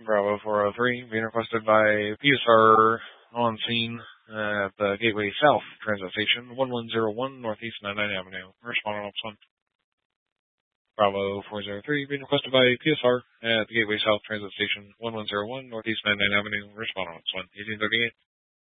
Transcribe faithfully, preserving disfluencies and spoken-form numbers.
Bravo four oh three, being requested by P S R on scene at the Gateway South Transit Station, one one zero one Northeast ninety-ninth Avenue. Respond on Ops one. Bravo four oh three, being requested by P S R at the Gateway South Transit Station, one one zero one Northeast ninety-ninth Avenue. Respond on Ops one. eighteen thirty-eight.